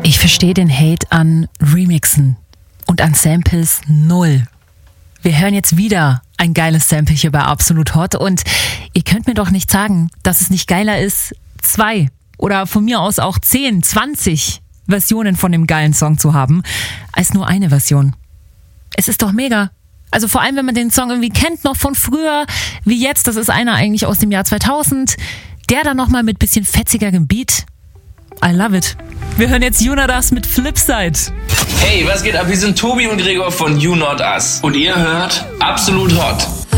Ich verstehe den Hate an Remixen und an Samples null. Wir hören jetzt wieder ein geiles Sample hier bei Absolut Hot und ihr könnt mir doch nicht sagen, dass es nicht geiler ist, 2 oder von mir aus auch 10, 20 Versionen von dem geilen Song zu haben, als nur eine Version. Es ist doch mega. Also vor allem, wenn man den Song irgendwie kennt, noch von früher, wie jetzt, das ist einer eigentlich aus dem Jahr 2000, der dann nochmal mit bisschen fetzigerem Beat. I love it. Wir hören jetzt You Not Us mit Flipside. Hey, was geht ab? Wir sind Tobi und Gregor von You Not Us. Und ihr hört Absolut Hot.